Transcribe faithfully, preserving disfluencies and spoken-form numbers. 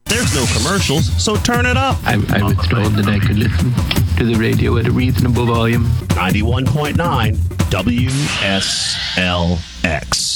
There's no commercials, so turn it up. I, I was told that I could listen to the radio at a reasonable volume. ninety-one point nine W S L X.